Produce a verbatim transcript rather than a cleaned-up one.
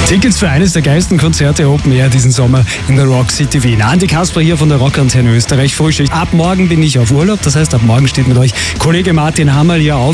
Tickets für eines der geilsten Konzerte Open Air diesen Sommer in der Rock City Wien. Andi Kasper hier von der Rockantenne Österreich. Frühschicht. Ab morgen bin ich auf Urlaub, das heißt, ab morgen steht mit euch Kollege Martin Hammerl hier auf.